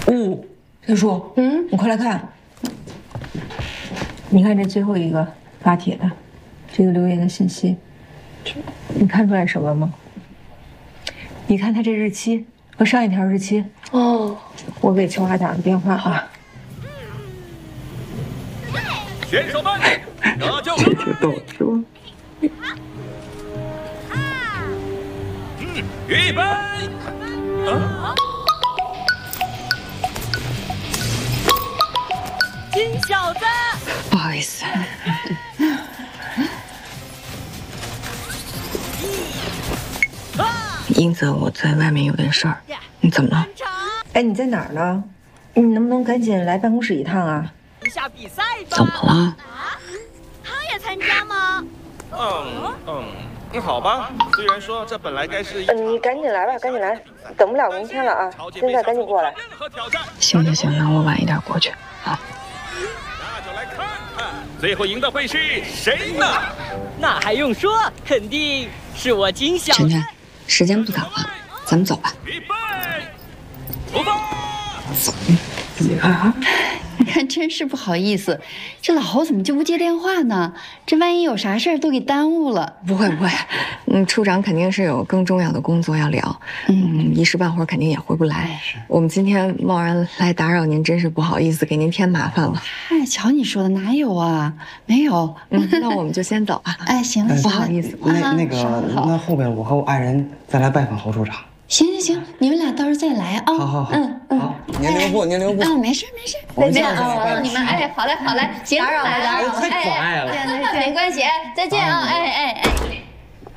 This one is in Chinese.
小叔，你快来看，你看这最后一个发帖的，这个留言的信息，你看出来什么吗？你看他这日期和上一条日期。哦，我给秋华打个电话啊。 选手们，这就这挺逗是吧？ 预备。金小子， 不好意思。英子，我在外面有点事儿，你怎么了？哎，你在哪儿呢？你能不能赶紧来办公室一趟啊？ 一下比赛吧。 怎么了？ 他也参加吗？ 好吧。虽然说这本来该是…… 你赶紧来吧，赶紧来，等不了明天了啊！现在赶紧过来。行，那我晚一点过去啊。 那就来看看最后赢的会是谁呢？ 那还用说，肯定是我金小子。 晨晨，时间不早了，咱们走吧。 预备，出发！ 走。啊！ 你看，真是不好意思，这老侯怎么就不接电话呢？这万一有啥事儿都给耽误了。 不会，处长肯定是有更重要的工作要聊，一时半会儿肯定也回不来。我们今天贸然来打扰您，真是不好意思，给您添麻烦了。 哎，瞧你说的，哪有啊？没有。 那我们就先走吧。 哎，行了， 不好意思。 那后边我和我爱人再来拜访侯处长。 行，你们俩到时候再来啊。 好。好，您留步。 没事。 再见啊，你们好嘞，行， 打扰了， 太可爱了。 没关系，再见啊，哎。